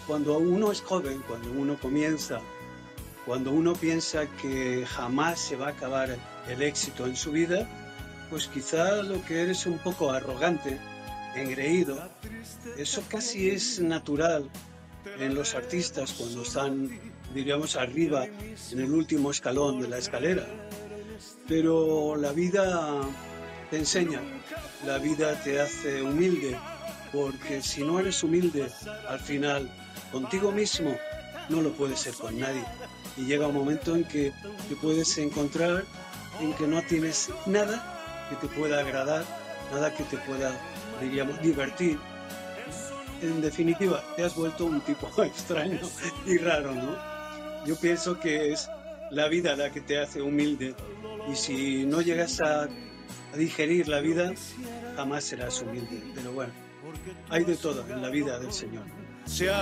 cuando uno es joven, cuando uno comienza, cuando uno piensa que jamás se va a acabar el éxito en su vida, pues quizá lo que eres un poco arrogante, engreído. Eso casi es natural en los artistas cuando están, diríamos, arriba, en el último escalón de la escalera. Pero la vida te enseña, la vida te hace humilde, porque si no eres humilde, al final, contigo mismo, no lo puedes ser con nadie. Y llega un momento en que te puedes encontrar en que no tienes nada que te pueda agradar, nada que te pueda, diríamos, divertir. En definitiva, te has vuelto un tipo extraño y raro, ¿no? Yo pienso que es la vida la que te hace humilde, y si no llegas a digerir la vida, jamás serás humilde. Pero bueno, hay de todo en la vida del Señor.